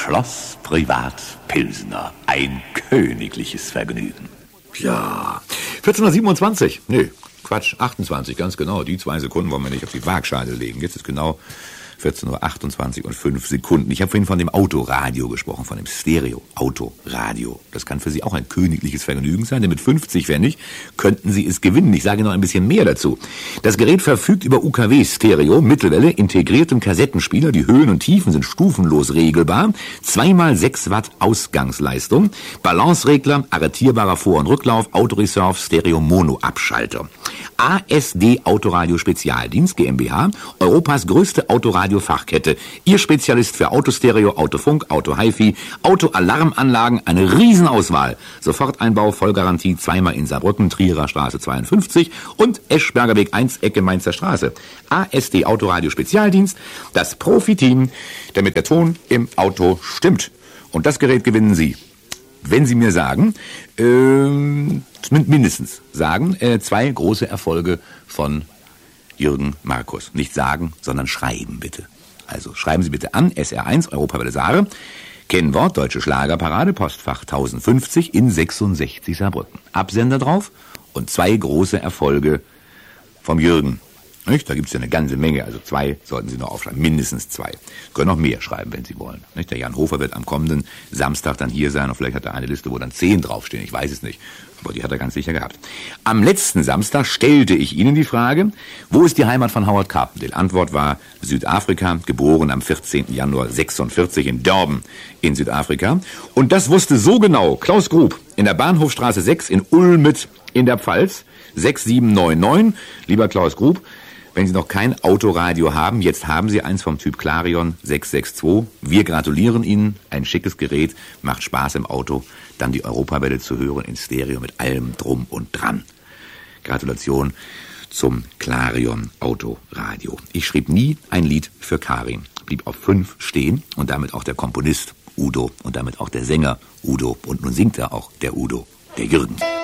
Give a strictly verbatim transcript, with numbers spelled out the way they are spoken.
Schloss Privat Pilsener. Ein königliches Vergnügen. Ja, vierzehnhundertsiebenundzwanzig. Nee, Quatsch, achtundzwanzig, ganz genau. Die zwei Sekunden wollen wir nicht auf die Waagschale legen. Jetzt ist genau vierzehn Uhr achtundzwanzig und fünf Sekunden. Ich habe vorhin von dem Autoradio gesprochen, von dem Stereo-Autoradio. Das kann für Sie auch ein königliches Vergnügen sein, denn mit fünfzig Pfennig könnten Sie es gewinnen. Ich sage noch ein bisschen mehr dazu. Das Gerät verfügt über U K W-Stereo, Mittelwelle, integriertem Kassettenspieler. Die Höhen und Tiefen sind stufenlos regelbar. zwei mal sechs Watt Ausgangsleistung. Balanceregler, arretierbarer Vor- und Rücklauf, Autoreserve, Stereo-Mono-Abschalter. A S D Autoradio Spezialdienst GmbH, Europas größte Autoradiofachkette. Ihr Spezialist für Autostereo, Autofunk, Auto-Hi-Fi, Autoalarmanlagen, eine Riesenauswahl. Soforteinbau, Vollgarantie, zweimal in Saarbrücken, Trierer Straße zweiundfünfzig und Eschberger Weg eins, Ecke Mainzer Straße. A S D Autoradio Spezialdienst, das Profiteam, damit der Ton im Auto stimmt. Und das Gerät gewinnen Sie, wenn Sie mir sagen, ähm, mindestens sagen, äh, zwei große Erfolge von Jürgen Markus. Nicht sagen, sondern schreiben, bitte. Also schreiben Sie bitte an, S R eins, Europawelle Saare, Kennwort, Deutsche Schlagerparade, Postfach tausendfünfzig in sechsundsechzig Saarbrücken. Absender drauf und zwei große Erfolge vom Jürgen. Nicht? Da gibt es ja eine ganze Menge, also zwei sollten Sie noch aufschreiben, mindestens zwei. Sie können noch mehr schreiben, wenn Sie wollen. Nicht? Der Jan Hofer wird am kommenden Samstag dann hier sein und vielleicht hat er eine Liste, wo dann zehn draufstehen, ich weiß es nicht. Aber die hat er ganz sicher gehabt. Am letzten Samstag stellte ich Ihnen die Frage, wo ist die Heimat von Howard Carpendale? Antwort war Südafrika, geboren am vierzehnten Januar sechsundvierzig in Durban in Südafrika. Und das wusste so genau Klaus Grub in der Bahnhofstraße sechs in Ulmet in der Pfalz, sechs sieben neun neun. Lieber Klaus Grub, wenn Sie noch kein Autoradio haben, jetzt haben Sie eins vom Typ Clarion sechs sechs zwei. Wir gratulieren Ihnen. Ein schickes Gerät, macht Spaß im Auto. Dann die Europawelle zu hören in Stereo mit allem drum und dran. Gratulation zum Clarion Autoradio. Ich schrieb nie ein Lied für Karin. Blieb auf fünf stehen und damit auch der Komponist Udo und damit auch der Sänger Udo. Und nun singt er auch der Udo, der Jürgen.